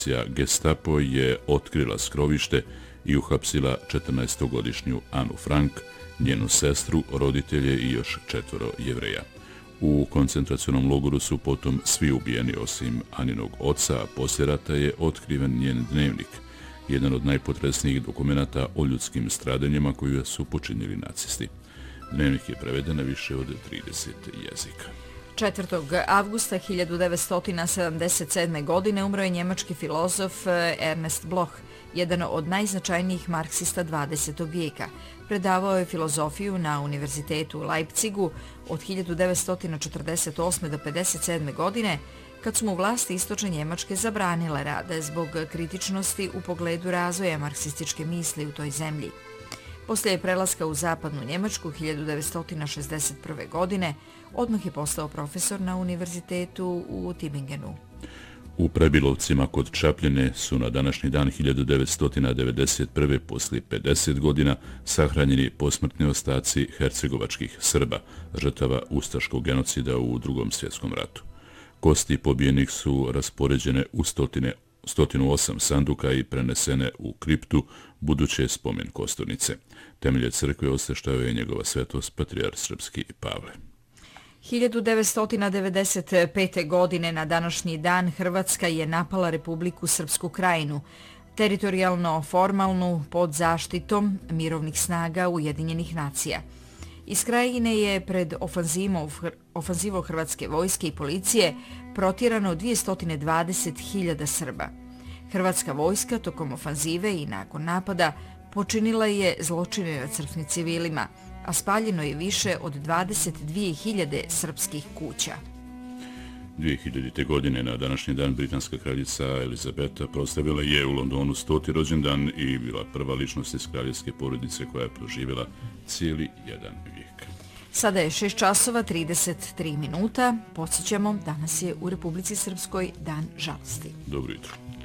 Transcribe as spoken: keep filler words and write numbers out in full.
Gestapo je otkrila skrovište i uhapsila četrnaestogodišnju Anu Frank, njenu sestru, roditelje i još četvoro Jevreja. U koncentracionom logoru su potom svi ubijeni osim Aninog oca, a poslije rata je otkriven njen dnevnik, jedan od najpotresnijih dokumenata o ljudskim stradanjima koju su počinili nacisti. Dnevnik je preveden na više od trideset jezika. četvrtog avgusta hiljadu devetsto sedamdeset sedme. godine umro je njemački filozof Ernest Bloch, jedan od najznačajnijih marksista dvadesetog vijeka. Predavao je filozofiju na Univerzitetu u Leipzigu od hiljadu devetsto četrdeset osme. do pedeset sedme. godine, kad su mu vlasti istočne Njemačke zabranile rade zbog kritičnosti u pogledu razvoja marksističke misli u toj zemlji. Poslije prelaska u zapadnu Njemačku hiljadu devetsto šezdeset prve. godine odmah je postao profesor na univerzitetu u Tübingenu. U Prebilovcima kod Čapljine su na današnji dan hiljadu devetsto devedeset prve. poslije pedeset godina sahranjeni posmrtni ostaci hercegovačkih Srba, žrtava ustaškog genocida u Drugom svjetskom ratu. Kosti pobijenih su raspoređene u stotine sto osam sanduka i prenesene u kriptu buduće spomen kosturnice. Temelje crkve osveštao je njegova svetost patrijarh srpski Pavle. hiljadu devetsto devedeset pete. godine na današnji dan Hrvatska je napala Republiku Srpsku Krajinu, teritorijalno formalnu pod zaštitom mirovnih snaga Ujedinjenih nacija. Iz Krajine je pred ofanzivom hrvatske vojske i policije protjerano dvjesto dvadeset hiljada Srba. Hrvatska vojska tokom ofanzive i nakon napada počinila je zločine nad srpskim civilima, a spaljeno je više od dvadeset dvije hiljade srpskih kuća. dvije hiljadite. godine na današnji dan britanska kraljica Elizabeta proslavila je u Londonu stoti rođendan i bila prva ličnost iz kraljevske porodice koja je proživjela cijeli jedan vijek. Sada je šest časova trideset tri minuta. Podsjećamo, danas je u Republici Srpskoj dan žalosti. Dobro jutro.